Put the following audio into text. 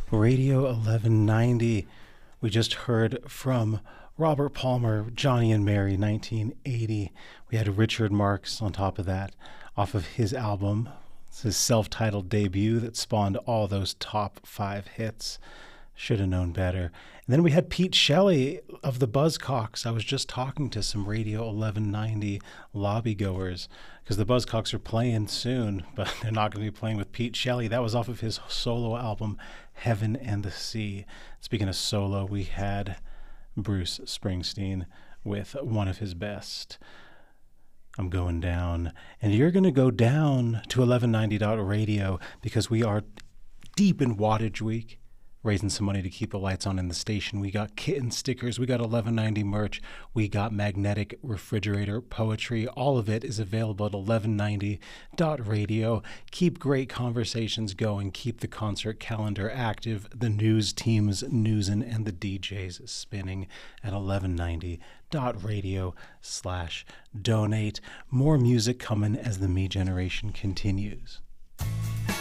Radio 1190. We just heard from Robert Palmer, Johnny and Mary, 1980. We had Richard Marx on top of that, off of his album. It's his self-titled debut that spawned all those top 5 hits. Should have known better. And then we had Pete Shelley of the Buzzcocks. I was just talking to some Radio 1190 lobbygoers because the Buzzcocks are playing soon, but they're not going to be playing with Pete Shelley. That was off of his solo album, Heaven and the Sea. Speaking of solo, we had Bruce Springsteen with one of his best, I'm Going Down. And you're going to go down to 1190.radio because we are deep in Wattage Week, raising some money to keep the lights on in the station. We got kitten stickers, we got 1190 merch, we got magnetic refrigerator poetry. All of it is available at 1190.radio. Keep great conversations going, keep the concert calendar active, the news teams newsing, and the DJs spinning at 1190.radio/donate. More music coming as the Me Generation continues.